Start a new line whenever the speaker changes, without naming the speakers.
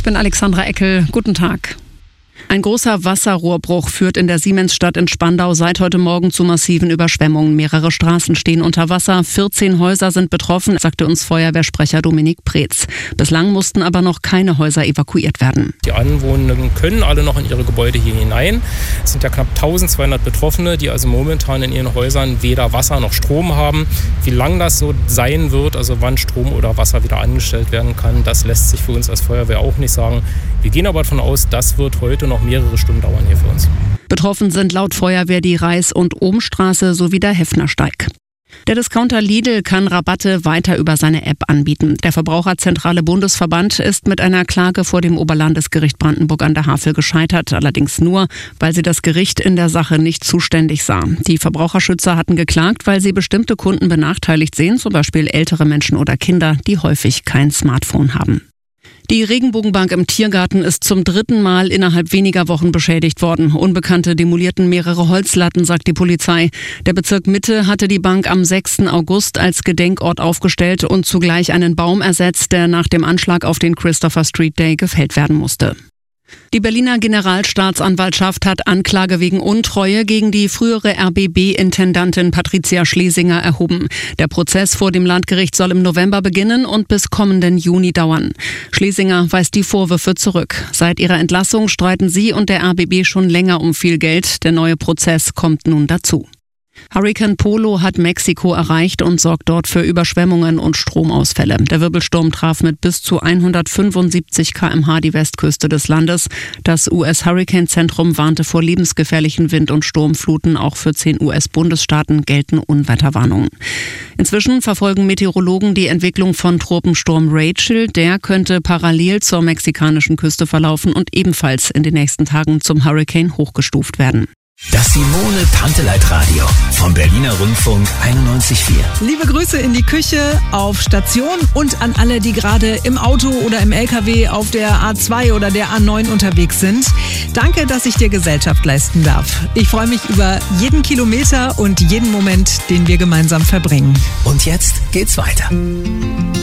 bin Alexandra Eckel. Guten Tag. Ein großer Wasserrohrbruch führt in der Siemensstadt in Spandau seit heute Morgen zu massiven Überschwemmungen. Mehrere Straßen stehen unter Wasser, 14 Häuser sind betroffen, sagte uns Feuerwehrsprecher Dominik Preetz. Bislang mussten aber noch keine Häuser evakuiert werden.
Die Anwohner können alle noch in ihre Gebäude hier hinein. Es sind ja knapp 1200 Betroffene, die also momentan in ihren Häusern weder Wasser noch Strom haben. Wie lang das so sein wird, also wann Strom oder Wasser wieder angestellt werden kann, das lässt sich für uns als Feuerwehr auch nicht sagen. Wir gehen aber davon aus, das wird heute noch mehrere Stunden dauern hier für uns.
Betroffen sind laut Feuerwehr die Reis- und Ohmstraße sowie der Heffnersteig. Der Discounter Lidl kann Rabatte weiter über seine App anbieten. Der Verbraucherzentrale Bundesverband ist mit einer Klage vor dem Oberlandesgericht Brandenburg an der Havel gescheitert. Allerdings nur, weil sie das Gericht in der Sache nicht zuständig sah. Die Verbraucherschützer hatten geklagt, weil sie bestimmte Kunden benachteiligt sehen, zum Beispiel ältere Menschen oder Kinder, die häufig kein Smartphone haben. Die Regenbogenbank im Tiergarten ist zum 3. Mal innerhalb weniger Wochen beschädigt worden. Unbekannte demolierten mehrere Holzlatten, sagt die Polizei. Der Bezirk Mitte hatte die Bank am 6. August als Gedenkort aufgestellt und zugleich einen Baum ersetzt, der nach dem Anschlag auf den Christopher Street Day gefällt werden musste. Die Berliner Generalstaatsanwaltschaft hat Anklage wegen Untreue gegen die frühere RBB-Intendantin Patricia Schlesinger erhoben. Der Prozess vor dem Landgericht soll im November beginnen und bis kommenden Juni dauern. Schlesinger weist die Vorwürfe zurück. Seit ihrer Entlassung streiten sie und der RBB schon länger um viel Geld. Der neue Prozess kommt nun dazu. Hurrikan Polo hat Mexiko erreicht und sorgt dort für Überschwemmungen und Stromausfälle. Der Wirbelsturm traf mit bis zu 175 km/h die Westküste des Landes. Das US-Hurrikanzentrum warnte vor lebensgefährlichen Wind- und Sturmfluten. Auch für 10 US-Bundesstaaten gelten Unwetterwarnungen. Inzwischen verfolgen Meteorologen die Entwicklung von Tropensturm Rachel. Der könnte parallel zur mexikanischen Küste verlaufen und ebenfalls in den nächsten Tagen zum Hurrikan hochgestuft werden.
Das Simone Panteleit Radio vom Berliner Rundfunk 91,4.
Liebe Grüße in die Küche, auf Station und an alle, die gerade im Auto oder im LKW auf der A2 oder der A9 unterwegs sind. Danke, dass ich dir Gesellschaft leisten darf. Ich freue mich über jeden Kilometer und jeden Moment, den wir gemeinsam verbringen.
Und jetzt geht's weiter.